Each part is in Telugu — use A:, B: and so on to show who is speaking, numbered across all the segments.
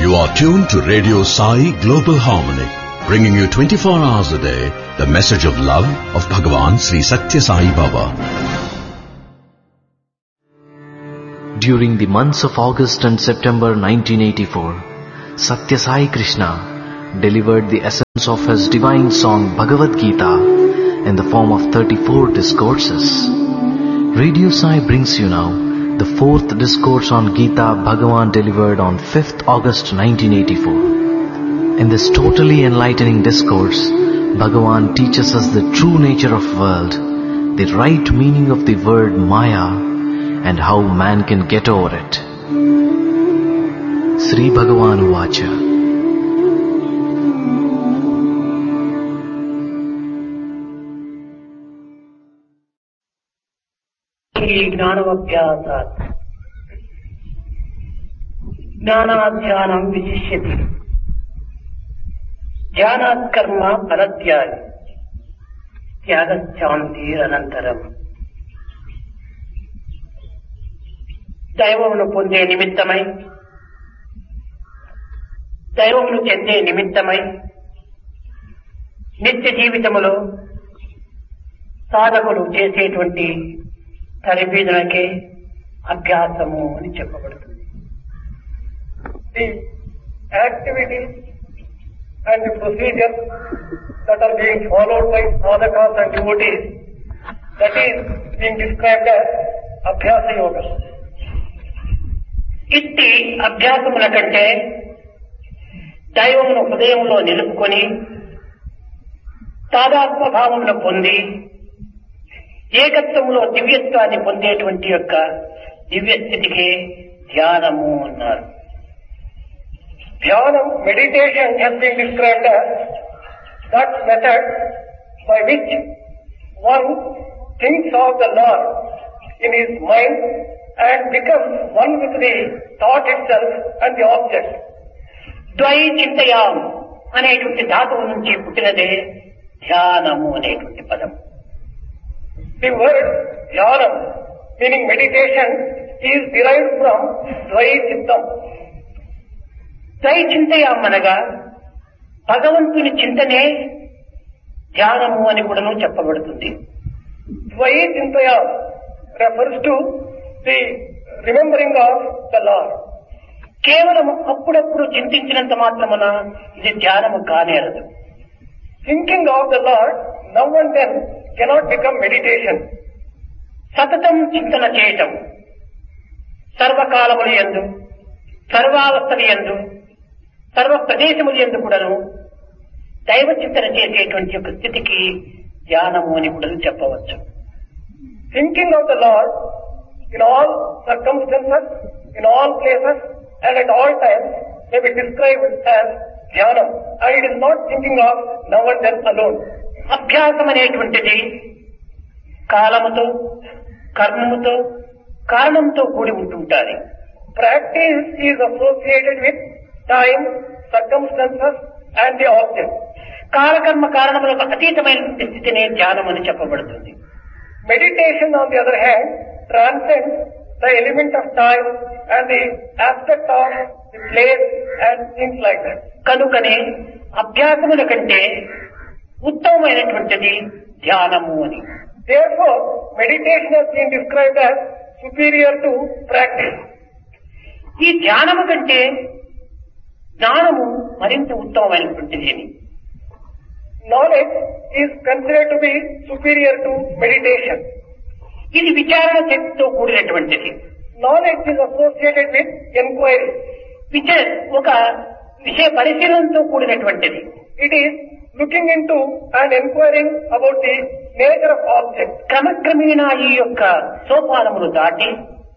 A: You are tuned to Radio Sai Global Harmony, bringing you 24 hours a day the message of love of Bhagavan Sri Satya Sai Baba.
B: During the months of August and September 1984, Satya Sai Krishna delivered the essence of his divine song Bhagavad Gita in the form of 34 discourses. Radio Sai brings you now the fourth discourse on Gita Bhagavan delivered on 5th August 1984. In this totally enlightening discourse, Bhagavan teaches us the true nature of world, the right meaning of the word Maya, and how man can get over it. Sri Bhagavan Uvacha.
C: ज्ञानमभ्यासात् ज्ञानाध्यानं विशिष्यते ध्यानात् कर्म फलत्यागः त्यागश्चान्तिरनन्तरम् దైవమును పొందే నిమిత్తమై దైవమును చెందే నిమిత్తమై నిత్య జీవితములో సాధకులు చేసేటువంటి తరబీదులకే అభ్యాసము అని చెప్పబడుతుంది.
D: The activities and the procedures that are being followed by sadhakas and devotees, that is being described as abhyasa yoga.
C: ఇట్టి అభ్యాసముల కంటే దైవమును హృదయంలో నిలుపుకొని తాదాత్మ భావమును పొంది ఏకత్వములో దివ్యత్వాన్ని పొందేటువంటి యొక్క దివ్య స్థితికి ధ్యానము అన్నారు.
D: Dhyana, meditation has been described as that method by which one thinks of the Lord in his mind and becomes one with the thought itself and the object.
C: ద్వై చింతయాం అనేటువంటి ధాతువు నుంచి పుట్టినదే ధ్యానము అనేటువంటి పదం.
D: The word dhyana, meaning meditation, is derived from dvai chittam.
C: ద్వై చింతయాం అనగా భగవంతుని చింతనే ధ్యానము అని కూడాను చెప్పబడుతుంది.
D: Dvai chintaya refers to the remembering of the Lord.
C: కేవలం అప్పుడప్పుడు చింతించినంత మాత్రమున ఇది ధ్యానము కానేరదు.
D: Thinking of the Lord now and then cannot become meditation.
C: సతతం చింతన చేయటం, సర్వకాలముల యందు సర్వావస్థల యందు సర్వ ప్రదేశముల యందు కూడాను దైవ చింతన చేసేటువంటి ఒక స్థితికి ధ్యానము అని కూడా చెప్పవచ్చు.
D: Thinking of the Lord in all circumstances, in all places and at all times may be described as dhyana, and it is not thinking of now and then alone.
C: అభ్యాసం అనేటువంటిది కాలముతో కర్మముతో కారణంతో కూడి ఉంటుంటారు.
D: Practice is associated with time, circumstances and the object.
C: కాలకర్మ కారణములకు అతీతమైన స్థితినే ధ్యానం అని చెప్పబడుతుంది.
D: Meditation, on the other hand, transcends the element of time and the aspect of the place and things like that.
C: కనుకనే అభ్యాసముల కంటే ఉత్తమమైనటువంటిది ధ్యానము అని.
D: Therefore, meditation has been described as superior to practice.
C: ఈ ధ్యానము కంటే జ్ఞానము మరింత ఉత్తమమైనటువంటిది అని.
D: Knowledge is considered to be superior to meditation.
C: ఇది విచారణ శక్తితో కూడినటువంటిది.
D: Knowledge is associated with inquiry.
C: ఒక విషయ పరిశీలనతో కూడినటువంటిది.
D: It is looking into and inquiring about the nature of object.
C: క్రమక్రమేణా ఈ యొక్క సోపానములు దాటి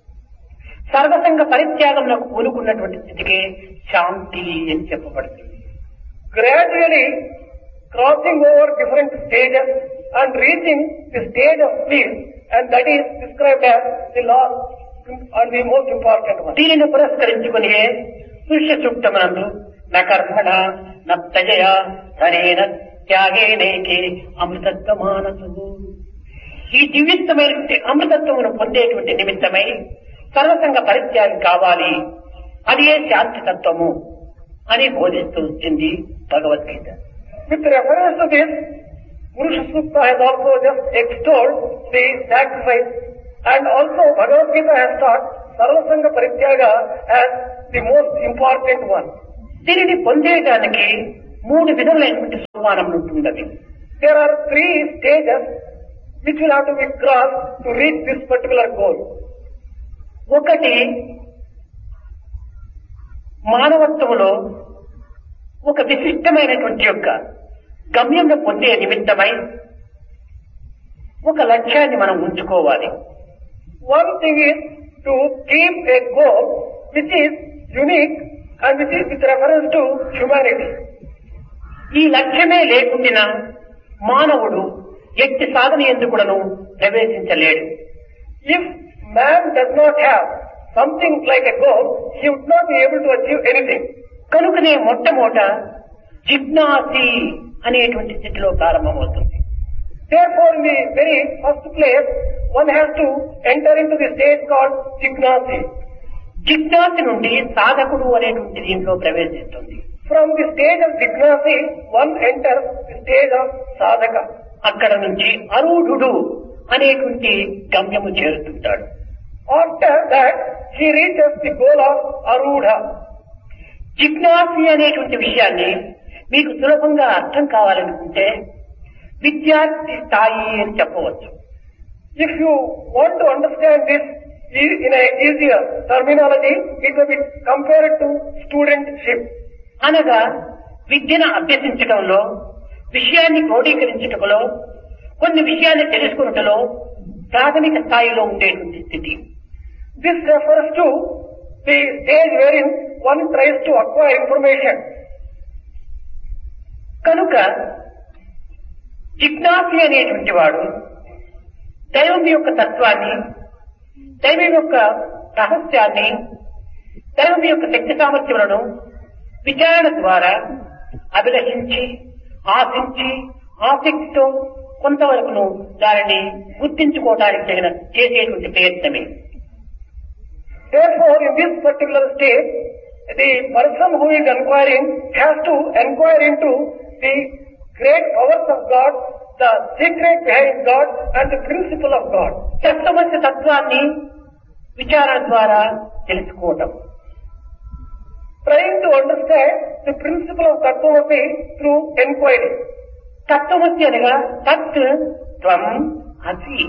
C: సర్వసంగ పరిత్యాగమునకు పూనుకున్నటువంటి స్థితికి శాంతి అని చెప్పబడుతుంది.
D: Gradually crossing over different stages and reaching the stage of peace, and that is described as the last and the most important one.
C: దీనిని పురస్కరించుకుని పురుష సూక్తమునందు న కర్మణ న త్యజయ ధనేన త్యాగేనైకే అమృతత్వమానసు. ఈ దివ్యత్వమైన అమృతత్వమును పొందేటువంటి నిమిత్తమై సర్వసంగ పరిత్యాగం కావాలి. అది ఏ శాంతి తత్వము అని బోధిస్తూ వచ్చింది Bhagavad Gita.
D: With reference to this, Purusha Sukta has also just extolled the sacrifice, and also Bhagavad Gita has taught Sarvasanga Parityaga as the most important one.
C: దీనిని పొందేయడానికి 3 విధములైనటువంటి సోపానములు ఉంటున్నవి.
D: There are 3 stages which will have to be crossed to reach this particular goal.
C: ఒకటి, మానవత్వములో ఒక విశిష్టమైనటువంటి యొక్క గమ్యం పొందే నిమిత్తమై ఒక లక్ష్యాన్ని మనం ఉంచుకోవాలి.
D: One thing is to keep a goal which is unique and which is with reference to humanity.
C: ఈ లక్ష్యమే లేకుండా మానవుడు ఎట్టి సాధన ఎందుకును ప్రవేశించలేడు.
D: If man does not have something like a goal, he would not be able to achieve anything.
C: కనుకనే మొట్టమొదట జిజ్ఞాసి అనేటువంటి స్థితిలో ప్రారంభమవుతుంది.
D: Therefore, in the very first place, one has to enter into the stage called జిజ్ఞాసి.
C: జిజ్ఞాసి నుండి సాధకుడు అనేటువంటి దీంట్లో ప్రవేశిస్తుంది.
D: From the stage of జిజ్ఞాసి, one enters the stage of సాధక.
C: అక్కడ నుంచి అరూఢుడు అనేటువంటి గమ్యము చేరుతుంటాడు.
D: After that, he reaches the goal of arudha.
C: జిజ్ఞాసి అనేటువంటి విషయాన్ని మీకు సులభంగా అర్థం కావాలనుకుంటే విద్యార్థి స్థాయి అని చెప్పవచ్చు.
D: If you want to understand this in a easier terminology, it will be compared to studentship.
C: అనగా విద్యను అభ్యసించడంలో, విషయాన్ని క్రోడీకరించటంలో, కొన్ని విషయాన్ని తెలుసుకున్నటలో ప్రాథమిక స్థాయిలో ఉండేటువంటి స్థితి.
D: This refers to the stage wherein one tries to acquire information.
C: కనుక జిజ్ఞాసి అనేటువంటి వాడు దైవం యొక్క తత్వాన్ని, దైవం యొక్క రహస్యాన్ని, దైవం యొక్క శక్తి సామర్థ్యములను విచారణ ద్వారా అభిలషించి, ఆశించి, ఆసక్తితో కొంతవరకును దానిని గుర్తించుకోవడానికి తగిన చేసేటువంటి ప్రయత్నమే.
D: Therefore, in this particular stage, the person who is inquiring has to inquire into the great powers of God, the secret behind God, and the principle of God.
C: తత్వమస్య తత్వాన్ని విచారణ ద్వారా తెలుసుకోవటం.
D: Trying to understand the principle of Tattvamasi through inquiry.
C: తత్వమస్య అనగా తత్ త్వం అసి.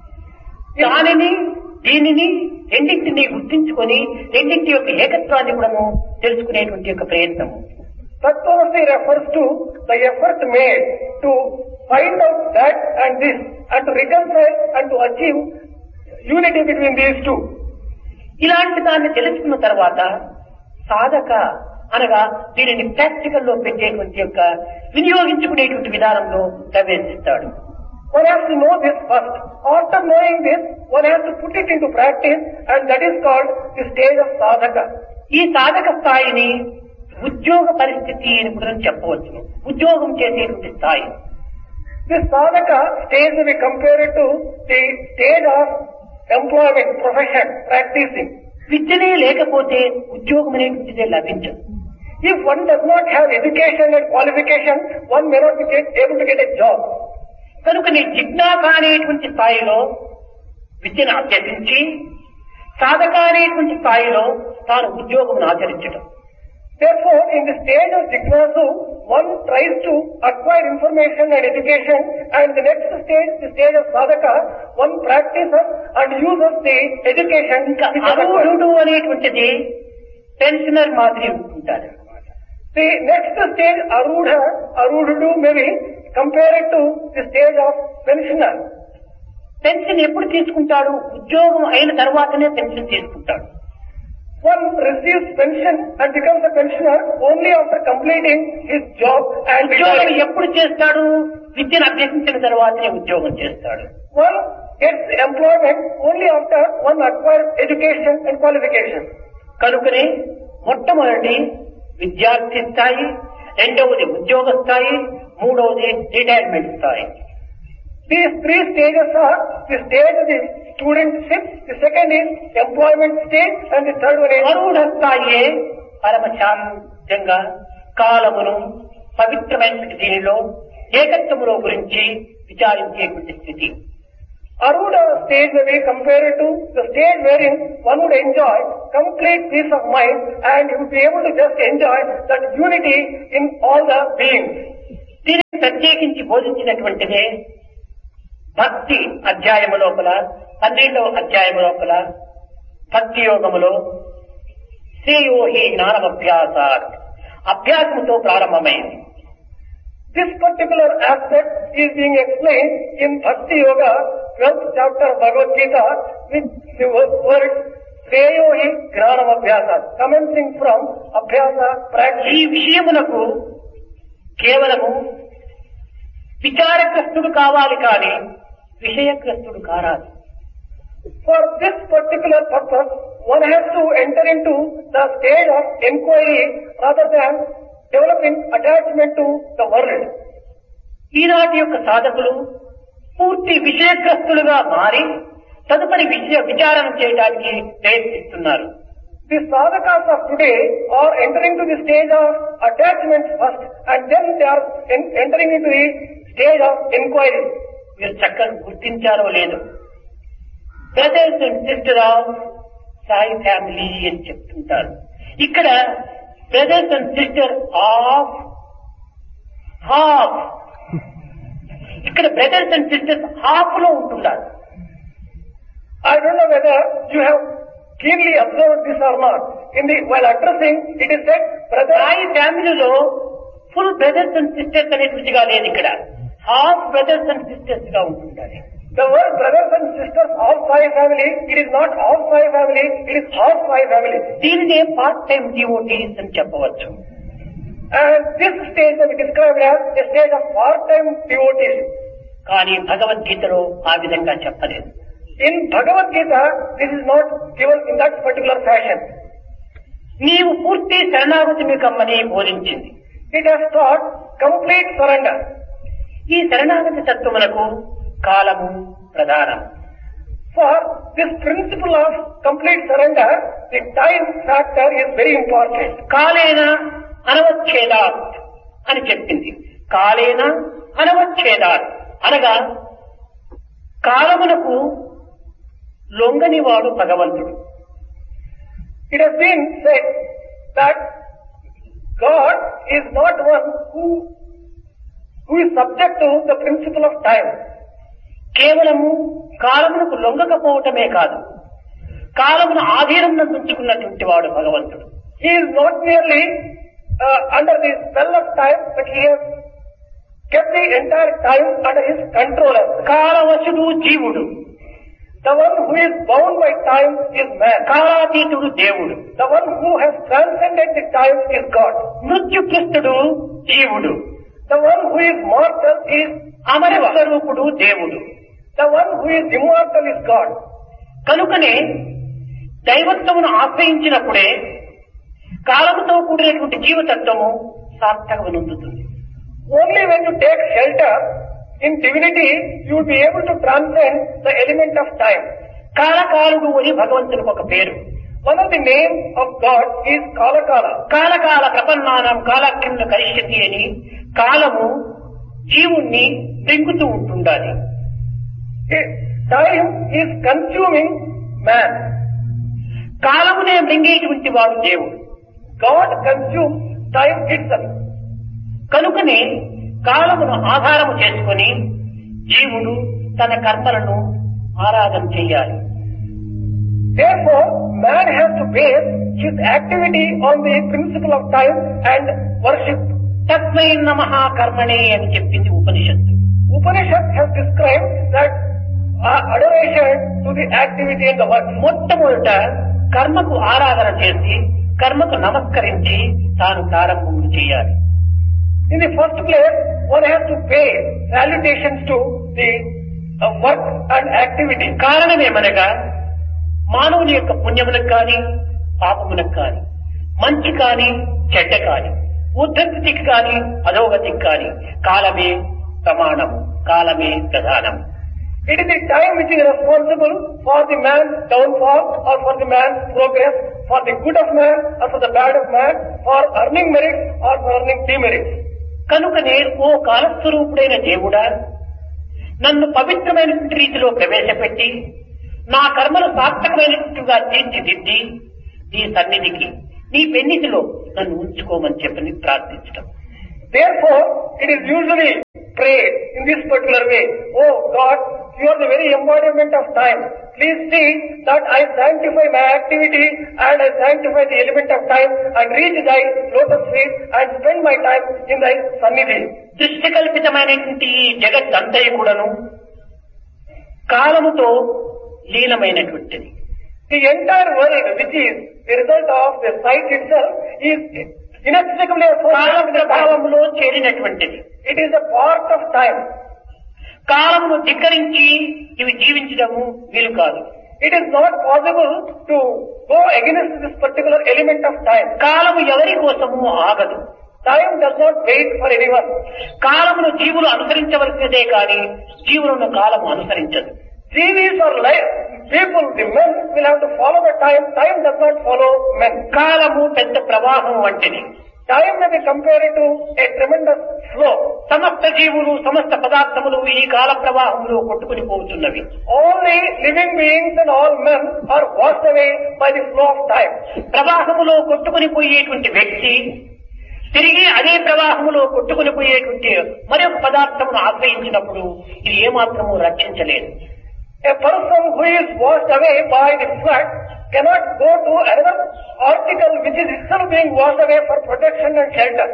C: దానిని దీనిని రెండింటిని గుర్తించుకొని రెండింటి యొక్క ఏకత్వాన్ని కూడా తెలుసుకునేటువంటి యొక్క ప్రయత్నము.
D: Tattvamasi refers to the effort made to find out that and this, and to reconcile and to achieve unity between these two.
C: ఇలాంటి దాన్ని తెలుసుకున్న తర్వాత సాధక అనగా దీనిని ప్రాక్టికల్ లో పెట్టేటువంటి యొక్క వినియోగించుకునేటువంటి విధానంలో ప్రవేశిస్తాడు.
D: One has to know this first. After knowing this, one has to put it into practice, and that is called the stage of sadhaka.
C: ఈ సాధక స్థాయిని ఉద్యోగ పరిస్థితి అని కూడా చెప్పవచ్చు. ఉద్యోగం చేసేటువంటి స్థాయి.
D: This sadhaka stage will be compared to the stage of employment, profession, practicing.
C: విద్యనే లేకపోతే ఉద్యోగం అనేటువంటిదే లభించదు.
D: If one does not have education and qualification, one may not be able to get a job.
C: కనుక నీ జిజ్ఞాస అనేటువంటి స్థాయిలో విద్యను అభ్యసించి సాధక అనేటువంటి స్థాయిలో తాను ఉద్యోగం ఆచరించడం.
D: Therefore, in the stage of Jignasu, one tries to acquire information and education, and the next stage, the stage of Sadhaka, one practices and uses the education.
C: అరూఢుడు అనేటువంటిది పెన్షనర్ మాదిరి ఉంటాడు.
D: The next stage, Arudhudu may be compared to the stage of pensioner.
C: Pension ఎప్పుడు తీసుకుంటాడు? ఉద్యోగం అయిన తర్వాతనే పెన్షన్ తీసుకుంటాడు.
D: One receives pension and becomes a pensioner only after completing his job and
C: ఉద్యోగం ఎప్పుడు చేస్తాడు? విద్యను అభ్యసించిన తర్వాతనే ఉద్యోగం చేస్తాడు.
D: One gets employment only after one acquires education and qualification.
C: కనుకనే మొట్టమొదటి విద్యార్థి స్థాయి, రెండవది ఉద్యోగ స్థాయి, మూడవది రిటైర్మెంట్ స్థాయి.
D: These 3 stages are the stage of the studentship, the second is employment stage, and the third one is
C: అరూఢ స్థాయి పరమశాంతంగా కాలమును పవిత్రమైన దీనిలో ఏకత్వములో గురించి విచారించేటువంటి స్థితి.
D: Aruda stage may be compared to the stage wherein one would enjoy complete peace of mind and you would be able to just enjoy that unity in all the beings.
C: దీనిని ప్రత్యేకించి బోధించినటువంటిదే భక్తి అధ్యాయము లోపల 12వ అధ్యాయము లోపల భక్తి యోగములో శ్రేయోహి జ్ఞానమభ్యాసాత్ అభ్యాసముతో ప్రారంభమైంది.
D: This particular aspect is being explained in Bhakti Yoga, 12th chapter of Bhagavad Gita, with the words Shreyohi Gnanam Abhyasa, commencing from Abhyasa practice.
C: ఈ విషయమునకు కేవలము విచారగ్రస్తుడు కావాలి కానీ విషయగ్రస్తుడు కారాదు.
D: For this particular purpose, one has to enter into the stage of inquiry rather than developing attachment to the world.
C: ఈనాటి యొక్క సాధకులు పూర్తి విషయగ్రస్తులుగా మారి తదుపరి విచారణ చేయడానికి ప్రయత్నిస్తున్నారు.
D: The sadhakas of today are entering to the stage of attachment first and then they are entering into the stage of inquiry.
C: మీరు చక్కగా గుర్తించారో లేదు, brothers and sister of Sai family అని చెప్తుంటారు. ఇక్కడ brothers and sister of half, ఇక్కడ బ్రదర్స్ అండ్ సిస్టర్స్ హాఫ్ లో ఉంటున్నారు.
D: I don't know whether you have keenly observed this or not. While addressing, it is said, brother.
C: Sai ఫ్యామిలీలో ఫుల్ బ్రదర్స్ అండ్ సిస్టర్స్ అనేటువంటిగా లేదు, ఇక్కడ హాఫ్ బ్రదర్స్ అండ్ సిస్టర్స్ గా ఉంటుంటారు.
D: The word brothers and sisters of Sai family, it is not of Sai family, it is half Sai family.
C: దీనినే పార్ట్ టైం డివోటీస్ అని చెప్పవచ్చు.
D: And this stage is described as a stage of part-time devotees.
C: కానీ భగవద్గీతలో ఆ విధంగా చెప్పలేదు.
D: In Bhagavad Gita, this is not given in that particular fashion.
C: నీవు పూర్తి శరణాగతి కమ్మని బోధించింది.
D: It has taught complete surrender.
C: ఈ శరణాగతి తత్వమునకు కాలము ప్రధానం.
D: For this principle of complete surrender, the time factor is very important.
C: కాలేన అనవచ్ఛేదాత్ అని చెప్పింది. కాలేన అనవచ్ఛేదాత్ అనగా కాలమునకు లొంగనివాడు భగవంతుడు.
D: It has been said that God is not one who is subject to the principle of time.
C: కేవలము కాలమునకు లొంగకపోవటమే కాదు, కాలమును ఆధీనంలో ఉంచుకున్నటువంటి వాడు భగవంతుడు.
D: He is not merely under the spell of time, but he has kept the entire time under his control.
C: కాలవశుడు జీవుడు.
D: The one who is bound by time is man.
C: కాలాతీతుడు దేవుడు.
D: The one who has transcended the time is God.
C: మృత్యుగ్రస్తుడు జీవుడు.
D: The one who is mortal is
C: అమర స్వరూపుడు దేవుడు.
D: The one who is immortal is God.
C: కనుకనే దైవత్వమును ఆశ్రయించినప్పుడే కాలముతో కూడినటువంటి జీవతత్వము సార్థకమనుందుతుంది.
D: Only when you take shelter in divinity, you will be able to transcend the element of time.
C: కాలకాలుడు అని భగవంతునికి ఒక పేరు.
D: One of the names of God is Kalakala.
C: కాలకాల ప్రపన్నానం కాలక్రిమ కరిష్యతి అని కాలము జీవుణ్ణి పెంగుతూ ఉంటుండాలి.
D: Time is consuming man.
C: కాలమునే మింగేటువంటి వాడు దేవుడు.
D: God consumes time itself.
C: కనుకనే కాలమును ఆధారము చేసుకొని జీవుడు తన కర్మలను ఆరాధన చేయాలి.
D: Therefore, man has to base his activity on the principle of time and worship.
C: తస్మై నమః కర్మణే అని చెప్పింది ఉపనిషత్తు.
D: Upanishad has described that adoration to the activity and the work.
C: మొట్టమొదట కర్మకు ఆరాధన చేసి కర్మకు నమస్కరించి తాను ప్రారంభం చేయాలి.
D: In the first place, one has to pay salutations to the work and activity.
C: కారణమేమనగా మానవుని యొక్క పుణ్యములకు కానీ పాపములకు కానీ మంచి కానీ చెడ్డ కానీ ఉద్ధతికి కానీ అధోగతికి కానీ కాలమే ప్రమాణం, కాలమే ప్రధానం.
D: It is the time which is responsible for the man's downfall or for the man's progress, for the good of man or for the bad of man, for earning merit or for earning demerit.
C: కనుకనే ఓ కాలస్వరూపుడైన దేవుడా, నన్ను పవిత్రమైనటువంటి రీతిలో ప్రవేశపెట్టి నా కర్మలు సార్థకమైనట్టుగా తీర్చిదిద్ది నీ సన్నిధికి, నీ పెన్నిధిలో నన్ను ఉంచుకోమని చెప్పని ప్రార్థించడం.
D: Therefore, it is usually prayed in this particular way. Oh God, you are the very embodiment of time. Please see that I sanctify my activity and I sanctify the element of time and reach thy lotus feet and spend my time in thy sannidhi.
C: దృష్టికల్పితమైనటువంటి ఈ జగత్తంతయు కూడాను కాలముతో లీనమైనటువంటిది.
D: The entire world, which is the result of the sight itself, is inextricably
C: కాల
D: associated with the time.
C: ప్రభావంలో చేరినటువంటిది.
D: It is a part of time.
C: కాలమును ధిక్కరించి ఇవి జీవించడము వీలు కాదు.
D: It is not possible to go against this particular element of time.
C: కాలము ఎవరి కోసము ఆగదు.
D: Time does not wait for anyone.
C: కాలమును జీవులు అనుసరించవలసినదే కానీ జీవులను కాలము అనుసరించదు.
D: Jivis or life, people, the men will have to follow the time. Time does not follow men.
C: కాలము పెద్ద ప్రవాహం వంటిది.
D: Time may be compared to a tremendous flow.
C: సమస్త జీవులు సమస్త పదార్థములు ఈ కాల ప్రవాహంలో కొట్టుకుని పోతున్నవి.
D: All the living beings and all men are washed away by the flow of time.
C: ప్రవాహములో కొట్టుకుని పోయేటువంటి వ్యక్తి తిరిగి అదే ప్రవాహములో కొట్టుకుని పోయేటువంటి మరొక పదార్థమును ఆశ్రయించినప్పుడు ఇది ఏమాత్రము రక్షించలేదు.
D: A person who is washed away by the flood cannot go to another article which is itself being washed away for protection and shelter.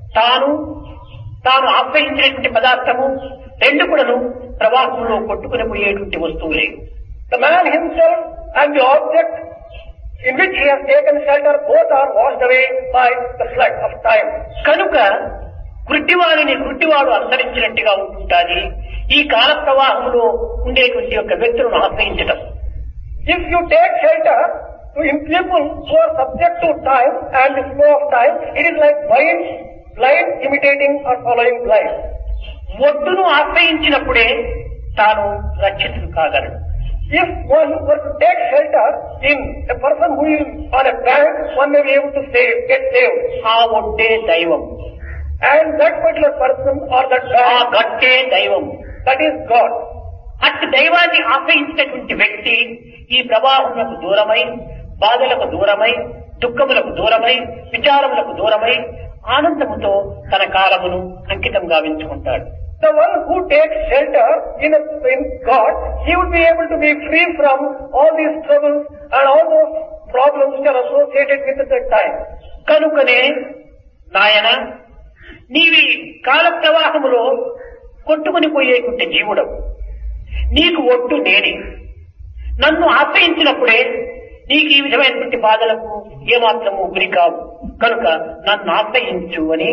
C: తాను ఆశ్రయించినటువంటి పదార్థము రెండు కూడాను ప్రవాహంలో కొట్టుకుని పోయేటువంటి వస్తువులే.
D: The man himself and the object in which he has taken shelter both are washed away by the flood of time.
C: కనుక గుడ్డివాడిని గుడ్డివాడు అనుసరించినట్టుగా ఉంటుంటాది ఈ కాల ప్రవాహంలో ఉండేటువంటి యొక్క వ్యక్తులను ఆశ్రయించడం.
D: If you take shelter in people who are subject to time and the flow of time, it is like blind imitating or following blind.
C: ఒడ్డును ఆశ్రయించినప్పుడే తాను రక్షితుడు కాగలడు.
D: If one were to take shelter in a person who is on a bank, one may be able to get saved.
C: ఆ ఒడ్డే దైవం.
D: And that particular person or that
C: ఆ
D: bank,
C: గట్టే దైవం.
D: that is God.
C: అట్టి దైవాన్ని ఆశ్రయించినటువంటి వ్యక్తి ఈ ప్రవాహములకు దూరమై, బాధలకు దూరమై, దుఃఖములకు దూరమై, విచారములకు దూరమై ఆనందముతో తన కాలమును అంకితం గావించుకుంటాడు.
D: The one who takes shelter in God, he would be able to be free from all these troubles and all those problems which are associated with that time.
C: కనుకనే నాయన నీవి కాల ప్రవాహములో కొట్టుకుని పోయేటువంటి జీవుడవు. నీకు ఒట్టు నేనే. నన్ను ఆశ్రయించినప్పుడే నీకు ఈ విధమైనటువంటి బాధలకు ఏమాత్రము గురి కావు. కనుక నన్ను ఆశ్రయించు అని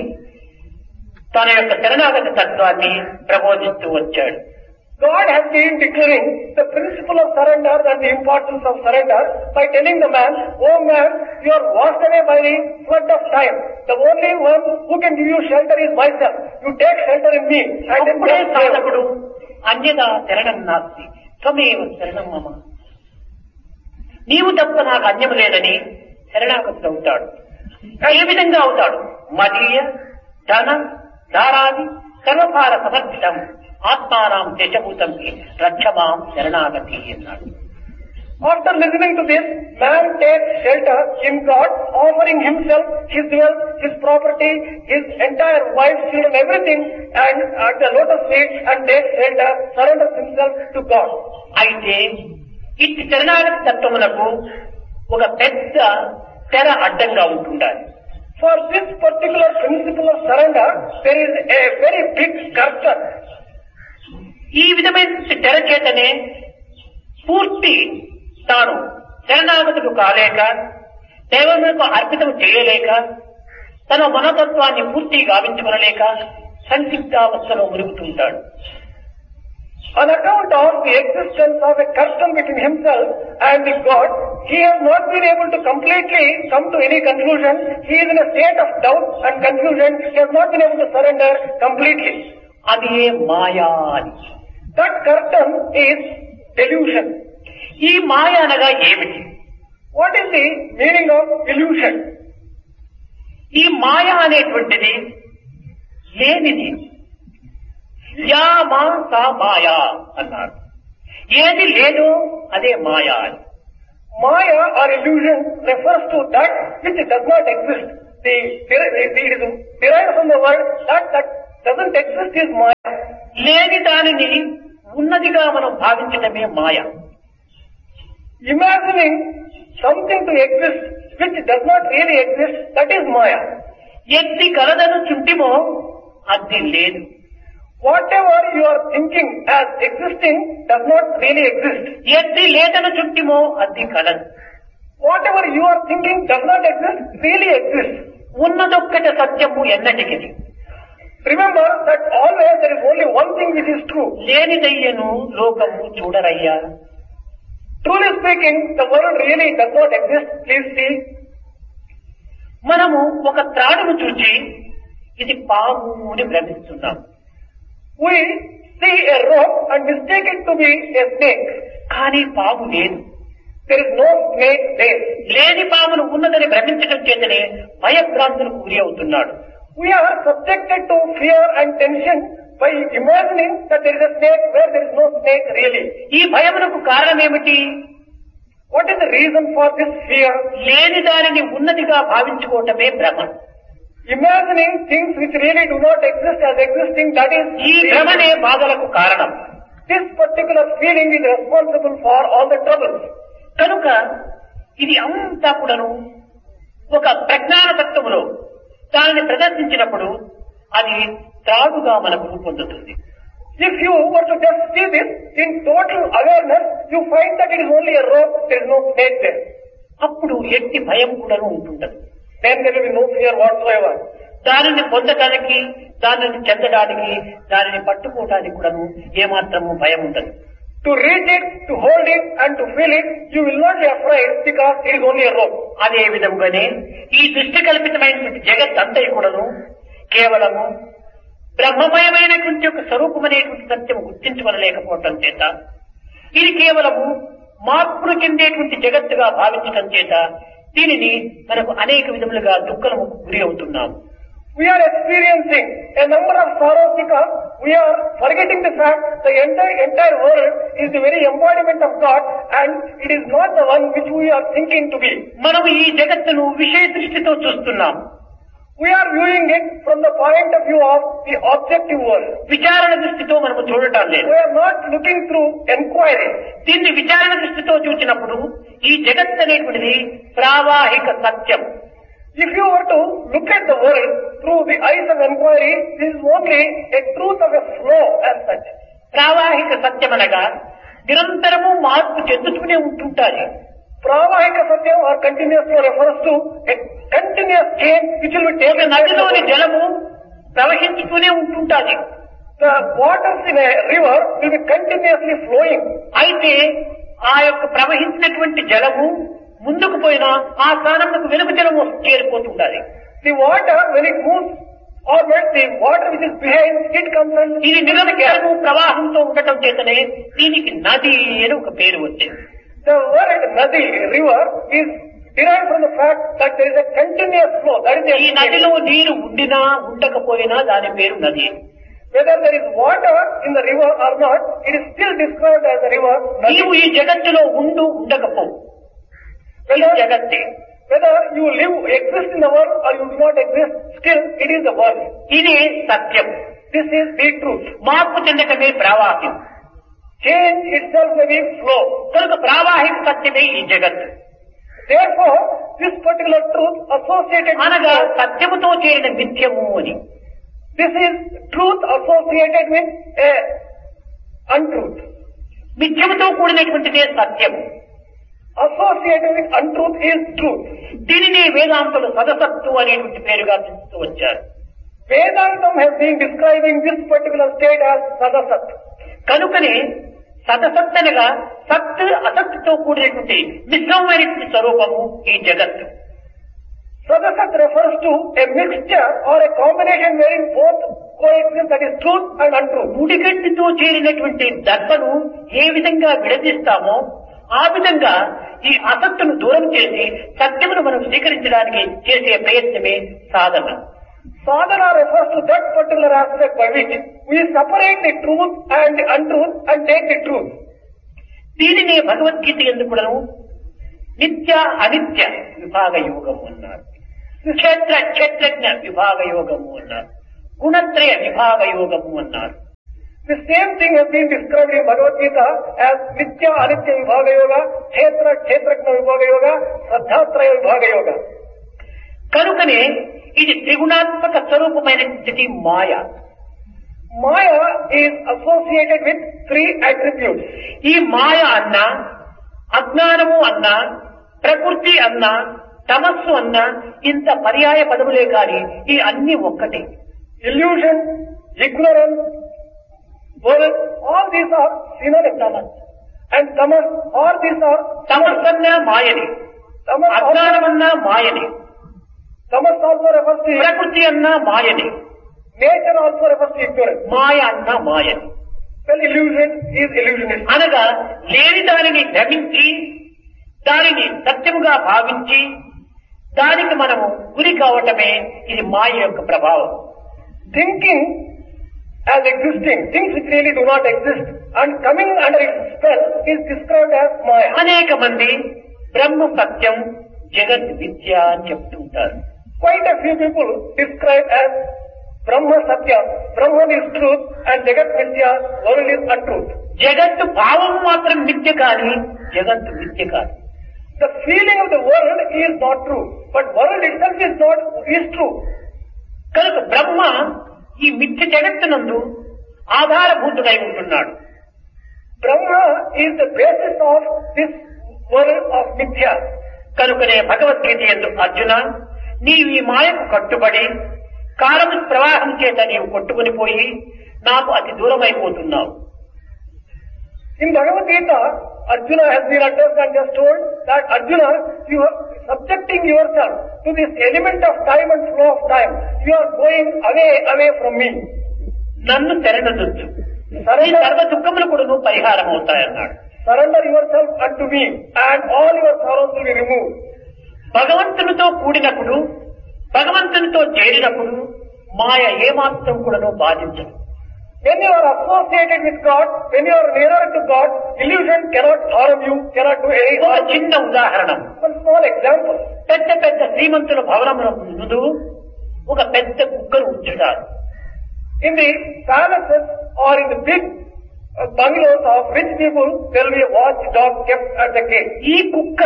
C: తన యొక్క శరణాగతి తత్వాన్ని ప్రబోధిస్తూ వచ్చాడు.
D: God has been declaring the principle of surrender and the importance of surrender by telling the man, "Oh man, you are washed away by the flood of time. The only one who can give you shelter is myself. You take shelter in me." And
C: అప్పుడే సాధకుడు అన్యదా శరణం నాస్తి త్వమేవ శరణం మమ, నీవు తప్ప నాకు అన్యము లేదని శరణాగతుడు అవుతాడు. ఏ విధంగా అవుతాడు? మదీయ ధన ధారాది సర్వభార సమర్పితం ఆత్మానాం దశభూతం రక్షమాం శరణాగతి అన్నాడు.
D: After listening to this, man takes shelter in God, offering himself, his wealth, his property, his entire wife, children, everything, and at the lotus feet, and takes shelter, surrenders himself to God.
C: అయితే ఇట్టి శరణాగతి తత్వమునకు ఒక పెద్ద తెర అడ్డంగా ఉంటుండాలి.
D: For this particular principle of surrender, there is a very big curtain.
C: ఈ విధమైన తెర చేతనే పూర్తి తాను శరణాగతుడు కాలేక, దైవములకు అర్పితం చేయలేక, తన మనోతత్వాన్ని పూర్తి గావించుకొనలేక సంక్షిప్తావస్థలో మురుగుతుంటాడు.
D: On account of the existence of a curtain between himself and the God, he has not been able to completely come to any conclusion. He is in a state of doubt and confusion. He has not been able to surrender completely.
C: అది మాయా అని.
D: That curtain is delusion.
C: ఈ మాయ అనగా ఏమిటి?
D: What is the meaning of illusion?
C: ఈ మాయ అనేటువంటిది లేనిది. యా మా సా మాయా అన్నారు. ఏది లేదో అదే మాయా.
D: Maya or illusion refers to that which does not exist. It is derived from the word that doesn't exist is Maya.
C: లేని దానిని ఉన్నదిగా మనం భావించడమే మాయ.
D: Imagining something to exist which does not really exist, that is Maya.
C: ఎత్తి కలదను చుట్టిమో అది లేదు.
D: Whatever you are thinking as existing does not really exist.
C: ఎత్తి లేదను చుట్టిమో అది కలదు.
D: Whatever you are thinking does not exist, really exists.
C: ఉన్నదొక్కటి సత్యము ఎన్నటికి.
D: Remember that always there is only one thing which is true.
C: లేనిదయ్యను లోకము చూడరయ్యా.
D: Truly speaking, the world really does not exist. Please see.
C: మనము ఒక త్రాడును చూచి ఇది పాము అని భ్రమిస్తున్నాం.
D: We see a rope and mistake it to be a snake.
C: కానీ పాము లేదు.
D: There is no snake there.
C: లేని పామును ఉన్నదని భ్రమించడం చేతనే భయభ్రాంతులకు గురి అవుతున్నాడు.
D: We are subjected to fear and tension by imagining that there is a snake where there is no snake really.
C: ఈ భయమునకు కారణమేమిటి?
D: What is the reason for this fear?
C: లేని దానిని ఉన్నదిగా భావించుకోవటమే భ్రమ.
D: Imagining things which really do not exist as existing, that is
C: ఈ భ్రమనే బాధలకు కారణం.
D: This particular feeling is responsible for all the troubles.
C: కనుక ఇది అంతా కూడాను ఒక ప్రజ్ఞాన తత్వములో దానిని ప్రదర్శించినప్పుడు అది త్రాడుగా మనకు రూపొందుతుంది.
D: If you were to just see this in total awareness, you find that it is only a rope, there is no snake there.
C: అప్పుడు ఎట్టి భయం కూడాను ఉంటుంటది.
D: Then there will be no fear whatsoever.
C: దానిని పొందటానికి, దానిని చెందడానికి, దానిని పట్టుకోవటానికి కూడాను ఏమాత్రము భయం ఉండదు.
D: To reach it, to hold it and to feel it, you will not be afraid because it is only a rope.
C: అదే విధంగానే ఈ దృష్టి కల్పితమైనటువంటి జగత్ అంతయు కూడాను కేవలము బ్రహ్మమయమైనటువంటి ఒక స్వరూపమనేటువంటి సత్యం గుర్తించవలేకపోవటం చేత ఇది కేవలము మార్పును చెందేటువంటి జగత్తుగా భావించటం చేత దీనిని మనకు అనేక విధములుగా దుఃఖముకు గురి అవుతున్నాము.
D: We are experiencing a number of sorrows because we are forgetting the fact the entire world is the very embodiment of God and it is not the one which we are thinking to be.
C: మనము ఈ జగత్తును విషయ దృష్టితో చూస్తున్నాం.
D: We are viewing it from the point of view of the objective world.
C: విచారణ దృష్టితో మనము చూడటం లేదు.
D: We are not looking through inquiry.
C: దీన్ని విచారణ దృష్టితో చూసినప్పుడు ఈ జగత్ అనేటువంటిది ప్రావాహిక సత్యం.
D: If you were to look at the world through the eyes of inquiry, this is only a truth of a flow as such.
C: ప్రావాహిక సత్యం అనగా నిరంతరము మార్పు చెందుతూనే ఉంటుంటాయి.
D: Pravahika Satyam or continuous flow refers to a continuous change which will be taken.
C: నదిలోని జలము ప్రవహించుతూనే ఉంటుంటాది.
D: The waters in a river will be continuously flowing.
C: అయితే ఆ యొక్క ప్రవహించినటువంటి జలము ముందుకు పోయినా ఆ స్థానంలో వెనుక జలము చేరిపోతుండాలి.
D: The water when it moves onwards, the water which is behind it comes and
C: ఇది నిరంతరము ప్రవాహంతో ఉండటం చేతనే దీనికి నది అని ఒక పేరు వచ్చింది.
D: The word Nadi, river, is derived from the fact that there is a continuous flow. That is
C: ఈ నదిలో నీరు ఉండినా ఉండకపోయినా దాని పేరు నది.
D: Whether there is water in the river or not, it is still described as a river.
C: నీవు ఈ జగత్తులో ఉండు ఉండకపో జగత్తే.
D: Whether you live, exist in the world or you do not exist, still it is the world.
C: ఇదే సత్యం.
D: This is the truth.
C: మార్పు చెందటమే ప్రవాహం.
D: Change itself may be flow.
C: కనుక ప్రావాహిక సత్యమే ఈ జగత్తు.
D: Therefore, this particular truth associated
C: అనగా
D: with
C: సత్యముతో చేరిన మిథ్యము అని.
D: this is truth associated with a untruth.
C: మిథ్యముతో కూడినటువంటిదే సత్యము.
D: Associated with untruth is truth.
C: దీనిని వేదాంతులు సదసత్తు అనేటువంటి పేరుగా పిలుస్తూ వచ్చారు.
D: Vedantam has been describing this particular state as sadasat.
C: కనుకనే సదసత్ అనగా సత్ అసత్తుతో కూడినటువంటి మిశ్రమమైనటువంటి స్వరూపము ఈ జగత్తు.
D: Sadasat refers to a mixture or a combination wherein both coexist, that is truth and untruth.
C: ముడిగట్టుతో చేరినటువంటి దర్భను ఏ విధంగా విడదీస్తామో ఆ విధంగా ఈ అసత్తును దూరం చేసి సత్యమును మనం స్వీకరించడానికి చేసే ప్రయత్నమే సాధన.
D: Sadhana refers to that particular aspect by which we separate the truth and the untruth and take the truth.
C: దీనినే భగవద్గీత ఎందుకును నిత్య అనిత్య విభాగ యోగము అన్నారు, క్షేత్ర క్షేత్రజ్ఞ విభాగ యోగము అన్నారు, గుణత్రయ విభాగ యోగము అన్నారు.
D: The same thing has been described in Bhagavad Gita as Nitya Anitya Vibhaga Yoga, Kshetra Kshetrajna Vibhaga Yoga, Shraddhatraya Vibhaga Yoga.
C: కనుకనే ఇది త్రిగుణాత్మక స్వరూపమైనటువంటి మాయ.
D: Maya is associated with three attributes.
C: ఈ మాయ అన్నా, అజ్ఞానము అన్నా, ప్రకృతి అన్నా, తమస్సు అన్నా ఇంత పర్యాయ పదములే కాని ఈ అన్ని ఒక్కటే.
D: Illusion, ignorance, world, all these are synonymous. And tamas, all these are
C: తమస్సన్నా Mayani,
D: tamas.
C: అజ్ఞానమన్నా Mayani,
D: Tamas also refers to
C: ప్రకృతి అన్నా మాయని,
D: nature, also refers to ignorance.
C: మాయ అన్నా మాయని.
D: Well, illusion is illusionist.
C: అనగా లేని దానిని భ్రమించి దానిని సత్యముగా భావించి దానికి మనము గురి కావటమే ఇది మాయ యొక్క ప్రభావం.
D: Thinking as existing, things which really do not exist, and coming under its spell is described as Maya.
C: అనేక మంది బ్రహ్మ సత్యం జగత్ విద్య అని చెప్తుంటారు.
D: Quite a few people describe as Brahma Satya, Brahman is truth, and Jagat Mithya, world is untruth.
C: జగత్తు భావం మాత్రం మిథ్య కాని జగత్తు మిథ్య కాదు.
D: The feeling of the world is not true, but world itself is true.
C: కనుక బ్రహ్మ ఈ మిథ్య జగత్తునందు ఆధారభూతుడై ఉంటున్నాడు.
D: Brahma is the basis of this world of Mithya.
C: కనుకనే భగవద్గీత యందు అర్జున, నీవు ఈ మాయకు కట్టుబడి కాలము ప్రవాహం చేత నీవు కొట్టుకుని పోయి నాకు అతి దూరమైపోతున్నావు.
D: In Bhagavad Gita, Arjuna has been addressed and just told that Arjuna, you are subjecting yourself to this element of time and flow of time. You are going away from me.
C: నన్ను శరణొచ్చు, నీ సర్వ దుఃఖములు కూడా నువ్వు పరిహారం అవుతాయన్నాడు.
D: Surrender yourself unto me and all your sorrows will be removed.
C: భగవంతునితో కూడినప్పుడు, భగవంతునితో చేరినప్పుడు మాయ ఏమాత్రం కూడా బాధించదు.
D: When you are associated with God, when you are nearer to God, illusion cannot harm you, cannot do any
C: ఒక
D: harm.
C: చిన్న ఉదాహరణ,
D: One small example.
C: పెద్ద పెద్ద శ్రీమంతుల భవనముల ముందు ఒక పెద్ద కుక్కను ఉంచుతారు.
D: In the palaces or in the big bungalows of rich people, there will be a watchdog kept at the gate.
C: ఈ కుక్క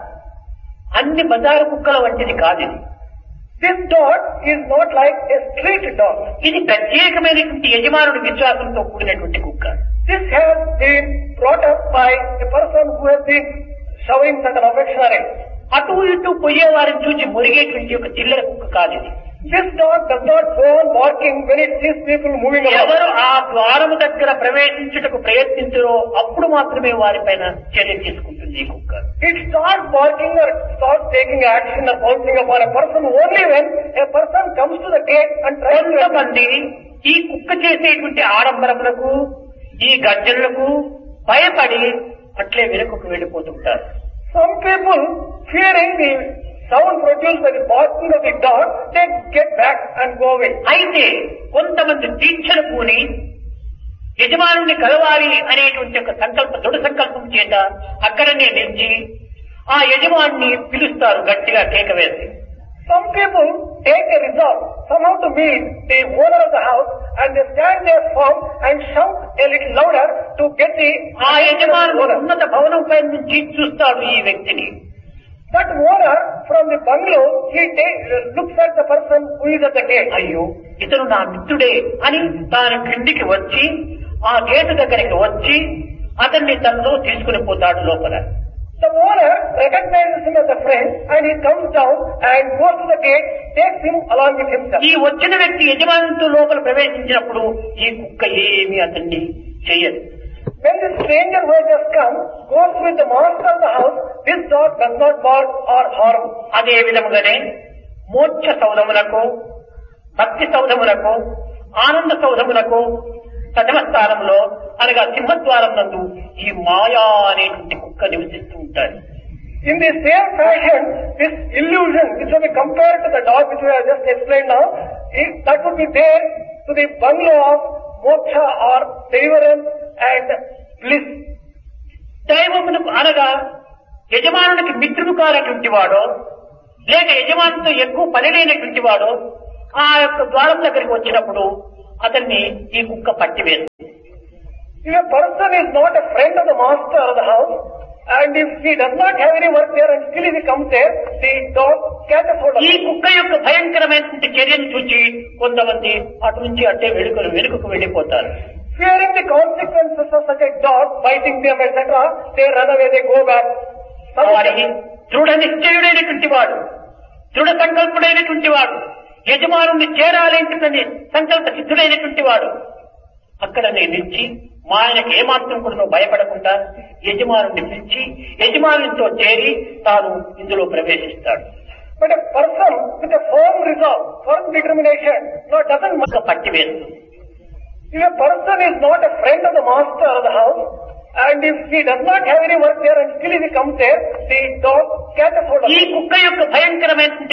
C: అన్ని బజారు కుక్కల వంటిది కాదు. ఇది
D: This dog is not like a street dog.
C: ఇది ప్రత్యేకమైనటువంటి యజమానుడి విశ్వాసంతో కూడినటువంటి కుక్క.
D: This has been brought up by a person who has been showing certain affection on it.
C: అటు ఇటు పోయే వారిని చూసి మురిగేటువంటి ఒక చిల్లర కుక్క కాదు ఇది.
D: This dog does not go on barking when it sees people moving about.
C: ఎవరు ఆ ద్వారము దగ్గర ప్రవేశించుటకు ప్రయత్నించరో అప్పుడు మాత్రమే వారిపైన చర్య తీసుకుంటుంది ఈ కుక్క.
D: It starts barking or starts taking action or bouncing upon a person only when a person comes to the gate and tries to enter.
C: కొంతమంది ఈ కుక్క చేసేటువంటి ఆడంబరములకు, ఈ గర్జనలకు భయపడి అట్లే వెనుకకు వెళ్ళిపోతుంటారు.
D: Some people, fearing the sound produced by the barking of the dog, they get back and go away.
C: అయితే కొంతమంది దీక్షను పూని యజమానుని కలవాలి అనేటువంటి ఒక దృఢ సంకల్పం చేత అక్కడనే నిలిచి ఆ యజమాని పిలుస్తారు గట్టిగా కేక వేసి.
D: Some people take a resolve somehow to meet the owner of the house and they stand there firm and shout a little louder to get the
C: ఆ యజమానుడు ఉన్నత భవనం పై నుంచి చూస్తాడు ఈ వ్యక్తిని.
D: That owner from the bungalow, he looks at the person who is at the gate.
C: అయ్యో ఇతను నా మిత్రుడే అని తాను క్రిందికి వచ్చి ఆ గేటు దగ్గరికి వచ్చి అతన్ని తనలో తీసుకుని పోతాడు లోపల.
D: The owner recognizes him as a friend and he comes down and goes to the gate, takes him along with himself.
C: ఈ వచ్చిన వ్యక్తి యజమానితో లోపల ప్రవేశించినప్పుడు ఈ కుక్క ఏమీ అతన్ని చెయ్యదు.
D: When the stranger who has just come goes with the master of the house, this dog does not bark or harm.
C: అదే విధముగానే మోక్ష సౌధములకు, భక్తి సౌధములకు ఆనంద సౌధములకు ప్రథమ స్థానంలో అనగా సింహద్వారం నందు ఈ మాయా అనేటువంటి కుక్క నివసిస్తూ ఉంటాడు.
D: In the same fashion, this illusion, which will be compared to the dog which we have just explained now, that would be there to the bungalow of moksha or deliverance and bliss.
C: దైవమునకు అనగా యజమానునికి మిత్రుడు కానటువంటి వాడో లేక యజమానితో ఎక్కువ పని లేనటువంటి వాడో ఆ యొక్క ద్వారం దగ్గరికి వచ్చినప్పుడు అతన్ని ఈ కుక్క పట్టివేస్తుంది.
D: If a person is not a friend of the master of the house, and if he does not have any work there and still he comes there, the dog catches hold of
C: ఈ
D: him.
C: కుక్క యొక్క భయంకరమైనటువంటి చర్యను చూసి కొంతమంది అటు నుంచి అట్టే వెనుకకు వెళ్లిపోతారు.
D: Fearing the consequences of such a dog biting them, etc., they run away, they go back.
C: వారికి దృఢ నిశ్చయుడైనటువంటి వాడు, దృఢ సంకల్పుడైనటువంటి వాడు, యజమానుని చేరాలేంటిదని సంకల్ప సిద్ధుడైనటువంటి వాడు అక్కడనే నిలిచి ఆయనకు ఏమాత్రం కూడా భయపడకుండా యజమానుని పిలిచి యజమానునితో చేరి తాను ఇందులో ప్రవేశిస్తాడు.
D: But a person with a firm resolve, firm determination, doesn't
C: పట్టివేస్తుంది.
D: If a person is not a friend of the master of the house, and if he does not have any work there and still he comes there, the dog catches hold of
C: ఈ
D: him.
C: కుక్క యొక్క భయంకరమైన